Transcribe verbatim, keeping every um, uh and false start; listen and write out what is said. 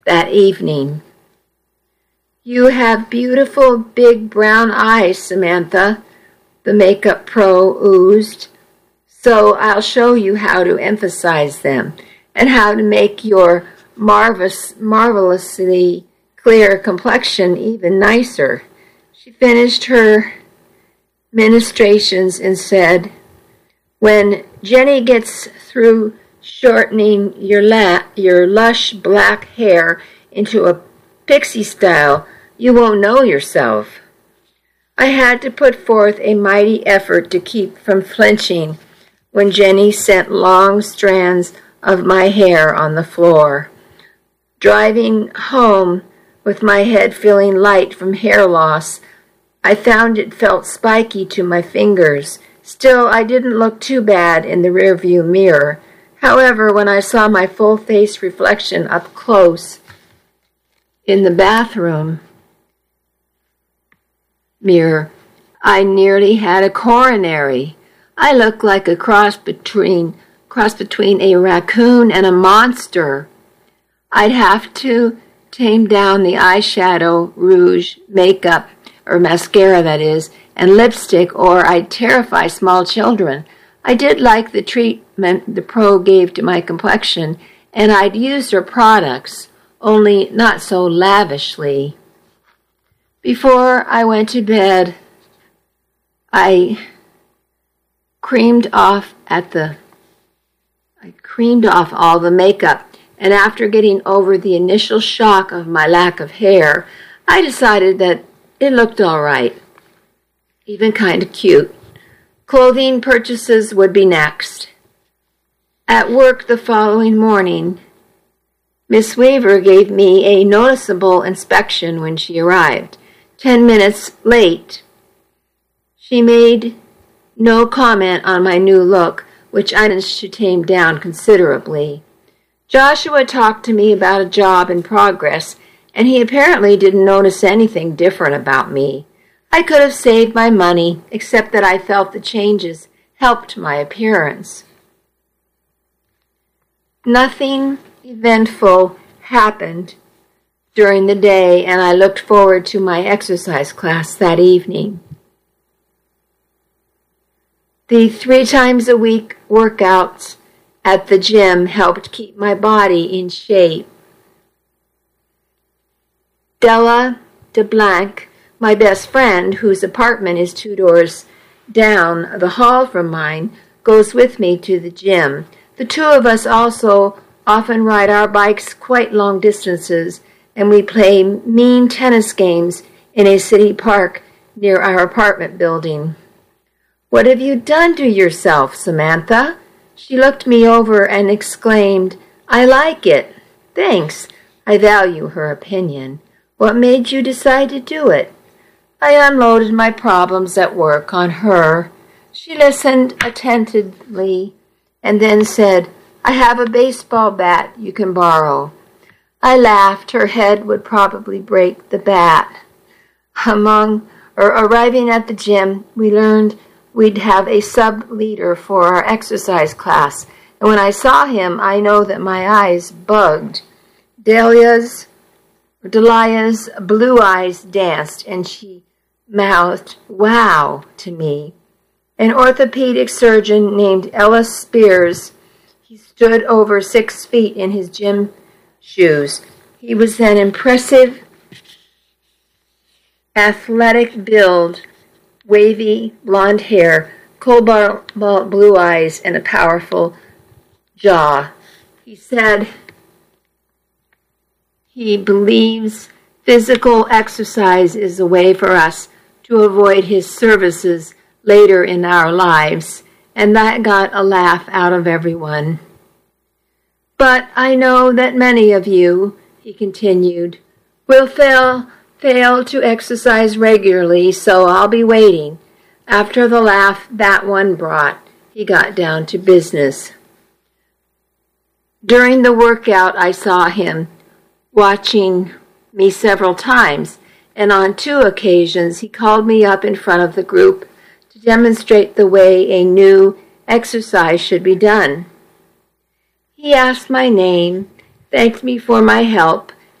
that evening. "You have beautiful big brown eyes, Samantha," the makeup pro oozed. "So I'll show you how to emphasize them and how to make your marvelous, marvelously clear complexion even nicer." She finished her ministrations and said, "When Jenny gets through shortening your la- your lush black hair into a pixie style, you won't know yourself." I had to put forth a mighty effort to keep from flinching when Jenny sent long strands of my hair on the floor. Driving home with my head feeling light from hair loss, I found it felt spiky to my fingers. Still, I didn't look too bad in the rearview mirror. However, when I saw my full-face reflection up close in the bathroom mirror, I nearly had a coronary. I looked like a cross between cross between a raccoon and a monster. I'd have to tame down the eyeshadow, rouge, makeup, or mascara, that is, and lipstick, or I'd terrify small children. I did like the treatment the pro gave to my complexion, and I'd used her products, only not so lavishly. Before I went to bed, I creamed off at the I creamed off all the makeup, and after getting over the initial shock of my lack of hair, I decided that it looked all right, even kind of cute. Clothing purchases would be next. At work the following morning, Miss Weaver gave me a noticeable inspection when she arrived. Ten minutes late. She made no comment on my new look, which I managed to tame down considerably. Joshua talked to me about a job in progress, and he apparently didn't notice anything different about me. I could have saved my money, except that I felt the changes helped my appearance. Nothing eventful happened during the day, and I looked forward to my exercise class that evening. The three times a week workouts at the gym helped keep my body in shape. Della DeBlanc, my best friend, whose apartment is two doors down the hall from mine, goes with me to the gym. The two of us also often ride our bikes quite long distances, and we play mean tennis games in a city park near our apartment building. "What have you done to yourself, Samantha?" She looked me over and exclaimed, "I like it." "Thanks. I value her opinion. What made you decide to do it?" I unloaded my problems at work on her. She listened attentively and then said, "I have a baseball bat you can borrow." I laughed. Her head would probably break the bat. Among or arriving at the gym, we learned we'd have a sub-leader for our exercise class, and when I saw him, I know that my eyes bugged. Delia's, Delia's blue eyes danced, and she mouthed, "Wow," to me. An orthopedic surgeon named Ellis Spears. He stood over six feet in his gym shoes. He was an impressive, athletic build, wavy blonde hair, cobalt blue eyes, and a powerful jaw. He said he believes physical exercise is a way for us to avoid his services later in our lives, and that got a laugh out of everyone. "But I know that many of you," he continued, "will fail fail to exercise regularly, so I'll be waiting." After the laugh that one brought, he got down to business. During the workout, I saw him watching me several times, and on two occasions he called me up in front of the group to demonstrate the way a new exercise should be done. He asked my name, thanked me for my help,